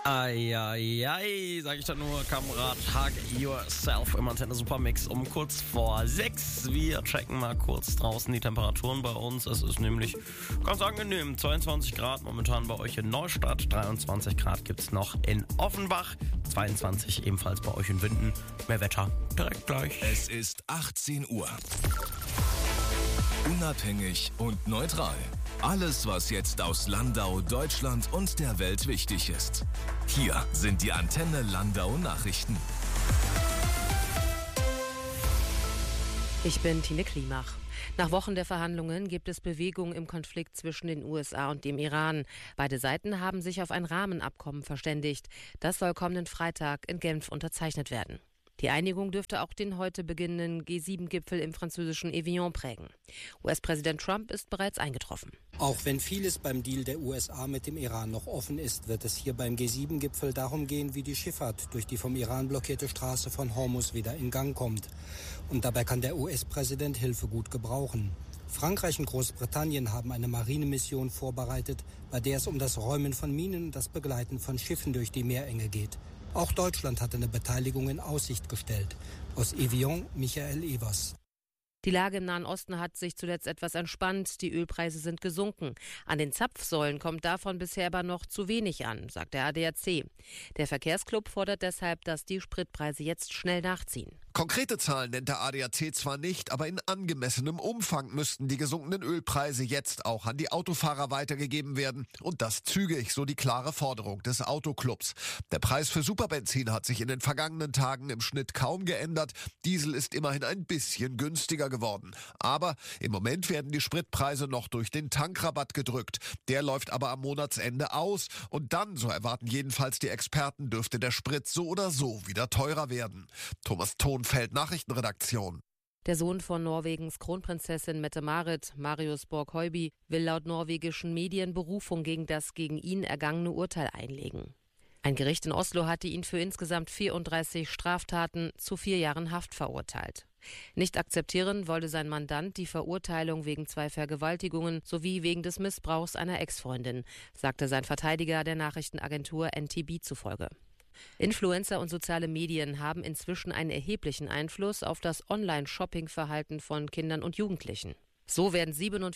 Eieiei, sag ich dann nur, Kamerad, hug yourself im Antenne Supermix um kurz vor 6. Wir checken mal kurz draußen die Temperaturen bei uns. Es ist nämlich ganz angenehm, 22 Grad momentan bei euch in Neustadt, 23 Grad gibt's noch in Offenbach, 22 ebenfalls bei euch in Winden. Mehr Wetter direkt gleich. Es ist 18 Uhr. Unabhängig und neutral. Alles, was jetzt aus Landau, Deutschland und der Welt wichtig ist. Hier sind die Antenne Landau Nachrichten. Ich bin Tine Klimach. Nach Wochen der Verhandlungen gibt es Bewegung im Konflikt zwischen den USA und dem Iran. Beide Seiten haben sich auf ein Rahmenabkommen verständigt. Das soll kommenden Freitag in Genf unterzeichnet werden. Die Einigung dürfte auch den heute beginnenden G7-Gipfel im französischen Evian prägen. US-Präsident Trump ist bereits eingetroffen. Auch wenn vieles beim Deal der USA mit dem Iran noch offen ist, wird es hier beim G7-Gipfel darum gehen, wie die Schifffahrt durch die vom Iran blockierte Straße von Hormuz wieder in Gang kommt. Und dabei kann der US-Präsident Hilfe gut gebrauchen. Frankreich und Großbritannien haben eine Marinemission vorbereitet, bei der es um das Räumen von Minen und das Begleiten von Schiffen durch die Meerenge geht. Auch Deutschland hat eine Beteiligung in Aussicht gestellt. Aus Evian, Michael Evers. Die Lage im Nahen Osten hat sich zuletzt etwas entspannt. Die Ölpreise sind gesunken. An den Zapfsäulen kommt davon bisher aber noch zu wenig an, sagt der ADAC. Der Verkehrsclub fordert deshalb, dass die Spritpreise jetzt schnell nachziehen. Konkrete Zahlen nennt der ADAC zwar nicht, aber in angemessenem Umfang müssten die gesunkenen Ölpreise jetzt auch an die Autofahrer weitergegeben werden. Und das zügig, so die klare Forderung des Autoclubs. Der Preis für Superbenzin hat sich in den vergangenen Tagen im Schnitt kaum geändert. Diesel ist immerhin ein bisschen günstiger geworden. Aber im Moment werden die Spritpreise noch durch den Tankrabatt gedrückt. Der läuft aber am Monatsende aus. Und dann, so erwarten jedenfalls die Experten, dürfte der Sprit so oder so wieder teurer werden. Thomas Thonfeld, Nachrichtenredaktion. Der Sohn von Norwegens Kronprinzessin Mette-Marit, Marius Borg-Høiby, will laut norwegischen Medien Berufung gegen das gegen ihn ergangene Urteil einlegen. Ein Gericht in Oslo hatte ihn für insgesamt 34 Straftaten zu 4 Jahren Haft verurteilt. Nicht akzeptieren wollte sein Mandant die Verurteilung wegen 2 Vergewaltigungen sowie wegen des Missbrauchs einer Ex-Freundin, sagte sein Verteidiger der Nachrichtenagentur NTB zufolge. Influencer und soziale Medien haben inzwischen einen erheblichen Einfluss auf das Online-Shopping-Verhalten von Kindern und Jugendlichen. So werden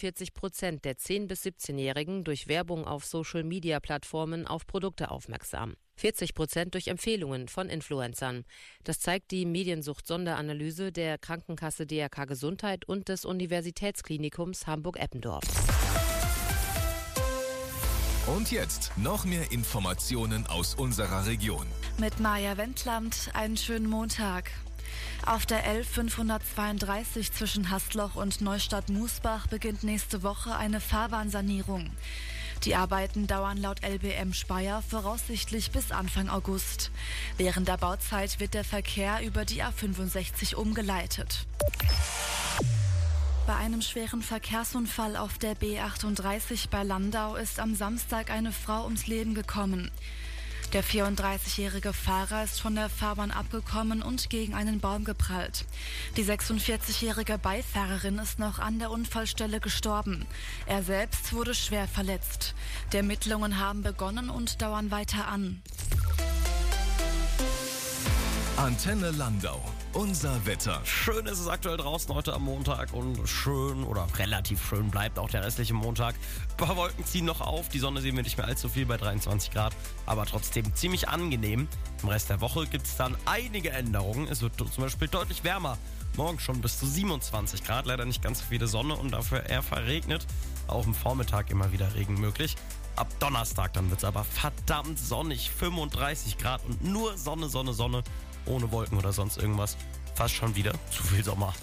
47% der 10- bis 17-Jährigen durch Werbung auf Social-Media-Plattformen auf Produkte aufmerksam. 40% durch Empfehlungen von Influencern. Das zeigt die Mediensucht-Sonderanalyse der Krankenkasse DRK Gesundheit und des Universitätsklinikums Hamburg-Eppendorf. Und jetzt noch mehr Informationen aus unserer Region. Mit Maja Wendland einen schönen Montag. Auf der L532 zwischen Hastloch und Neustadt-Musbach beginnt nächste Woche eine Fahrbahnsanierung. Die Arbeiten dauern laut LBM Speyer voraussichtlich bis Anfang August. Während der Bauzeit wird der Verkehr über die A65 umgeleitet. Bei einem schweren Verkehrsunfall auf der B38 bei Landau ist am Samstag eine Frau ums Leben gekommen. Der 34-jährige Fahrer ist von der Fahrbahn abgekommen und gegen einen Baum geprallt. Die 46-jährige Beifahrerin ist noch an der Unfallstelle gestorben. Er selbst wurde schwer verletzt. Die Ermittlungen haben begonnen und dauern weiter an. Antenne Landau. Unser Wetter. Schön ist es aktuell draußen heute am Montag und schön oder relativ schön bleibt auch der restliche Montag. Ein paar Wolken ziehen noch auf, die Sonne sehen wir nicht mehr allzu viel bei 23 Grad, aber trotzdem ziemlich angenehm. Im Rest der Woche gibt es dann einige Änderungen. Es wird zum Beispiel deutlich wärmer. Morgen schon bis zu 27 Grad, leider nicht ganz so viele Sonne und dafür eher verregnet. Auch im Vormittag immer wieder Regen möglich. Ab Donnerstag dann wird es aber verdammt sonnig, 35 Grad und nur Sonne, Sonne, Sonne. Ohne Wolken oder sonst irgendwas. Fast schon wieder zu viel Sommer.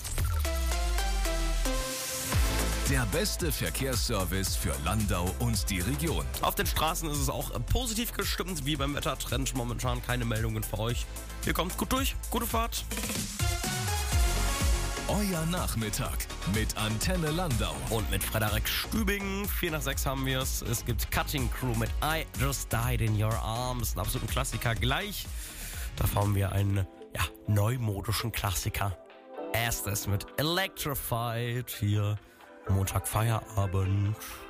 Der beste Verkehrsservice für Landau und die Region. Auf den Straßen ist es auch positiv gestimmt, wie beim Wettertrend. Momentan keine Meldungen für euch. Ihr kommt gut durch, gute Fahrt. Euer Nachmittag mit Antenne Landau. Und mit Frederik Stübing. 4 nach 6 haben wir es. Es gibt Cutting Crew mit I Just Died in Your Arms. Ein absoluter Klassiker gleich. Da haben wir einen neumodischen Klassiker. Erstes mit Electrified hier Montag Feierabend.